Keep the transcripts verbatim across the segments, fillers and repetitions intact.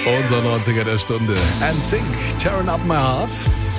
Unser neunziger der Stunde. N Sync, Tearing Up My Heart.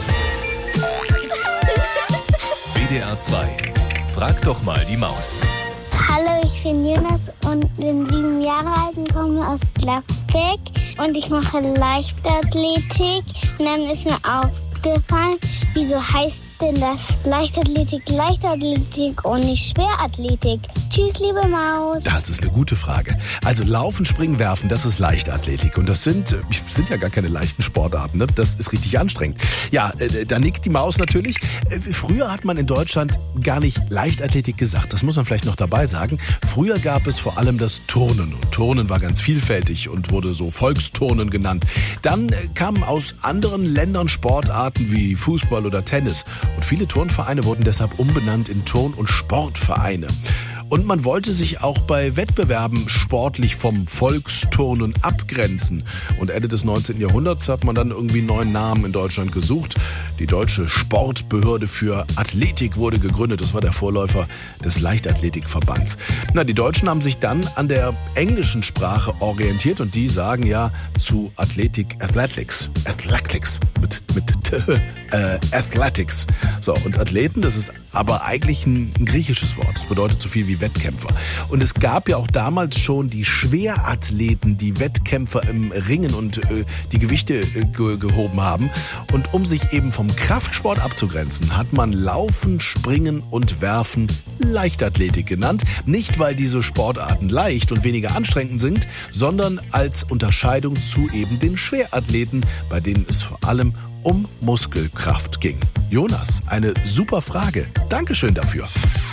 W D R zwei. Frag doch mal die Maus. Hallo, ich bin Jonas und bin sieben Jahre alt und komme aus Gladbeck und ich mache Leichtathletik. Und dann ist mir aufgefallen, wieso heißt denn das Leichtathletik Leichtathletik und nicht Schwerathletik? Tschüss, liebe Maus. Das ist eine gute Frage. Also Laufen, Springen, Werfen, das ist Leichtathletik. Und das sind, sind ja gar keine leichten Sportarten. Ne? Das ist richtig anstrengend. Ja, äh, da nickt die Maus natürlich. Äh, früher hat man in Deutschland gar nicht Leichtathletik gesagt. Das muss man vielleicht noch dabei sagen. Früher gab es vor allem das Turnen. Und Turnen war ganz vielfältig und wurde so Volksturnen genannt. Dann äh, kamen aus anderen Ländern Sportarten wie Fußball oder Tennis. Und viele Turnvereine wurden deshalb umbenannt in Turn- und Sportvereine. Und man wollte sich auch bei Wettbewerben sportlich vom Volksturnen abgrenzen. Und Ende des neunzehnten Jahrhunderts hat man dann irgendwie einen neuen Namen in Deutschland gesucht. Die Deutsche Sportbehörde für Athletik wurde gegründet. Das war der Vorläufer des Leichtathletikverbands. Na, die Deutschen haben sich dann an der englischen Sprache orientiert und die sagen ja zu Athletik Athletics. Athletics mit, mit äh, Athletics. So, und Athleten, das ist aber eigentlich ein, ein griechisches Wort. Das bedeutet so viel wie Wettkämpfer. Und es gab ja auch damals schon die Schwerathleten, die Wettkämpfer im Ringen und äh, die Gewichte äh, ge- gehoben haben. Und um sich eben vom Kraftsport abzugrenzen, hat man Laufen, Springen und Werfen Leichtathletik genannt. Nicht, weil diese Sportarten leicht und weniger anstrengend sind, sondern als Unterscheidung zu eben den Schwerathleten, bei denen es vor allem um Muskelkraft ging. Jonas, eine super Frage. Dankeschön dafür.